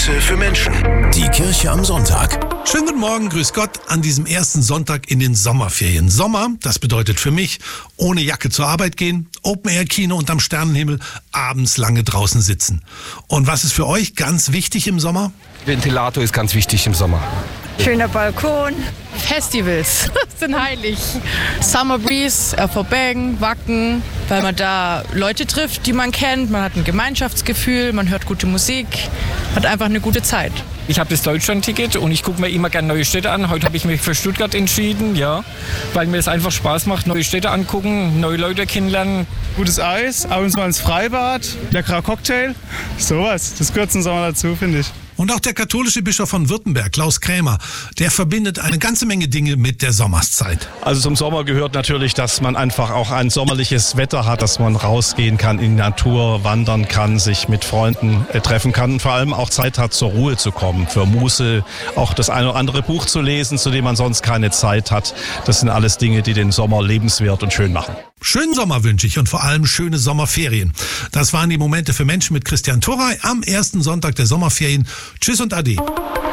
Momente für Menschen. Die Kirche am Sonntag. Schönen guten Morgen, grüß Gott, an diesem ersten Sonntag in den Sommerferien. Sommer, das bedeutet für mich, ohne Jacke zur Arbeit gehen, Open-Air-Kino unterm Sternenhimmel, abends lange draußen sitzen. Und was ist für euch ganz wichtig im Sommer? Ventilator ist ganz wichtig im Sommer. Schöner Balkon. Festivals sind heilig. Summer Breeze, Bergen, Wacken, weil man da Leute trifft, die man kennt. Man hat ein Gemeinschaftsgefühl, man hört gute Musik, hat einfach eine gute Zeit. Ich habe das Deutschland-Ticket und ich gucke mir immer gerne neue Städte an. Heute habe ich mich für Stuttgart entschieden, ja, weil mir es einfach Spaß macht, neue Städte angucken, neue Leute kennenlernen. Gutes Eis, abends mal ins Freibad, leckerer Cocktail, sowas. Das gehört zum Sommer dazu, finde ich. Und auch der katholische Bischof von Württemberg, Klaus Krämer, der verbindet eine ganze Menge Dinge mit der Sommerszeit. Also zum Sommer gehört natürlich, dass man einfach auch ein sommerliches Wetter hat, dass man rausgehen kann in die Natur, wandern kann, sich mit Freunden treffen kann und vor allem auch Zeit hat, zur Ruhe zu kommen, für Muße, auch das eine oder andere Buch zu lesen, zu dem man sonst keine Zeit hat. Das sind alles Dinge, die den Sommer lebenswert und schön machen. Schönen Sommer wünsche ich und vor allem schöne Sommerferien. Das waren die Momente für Menschen mit Christian Torrey am ersten Sonntag der Sommerferien. Tschüss und Ade.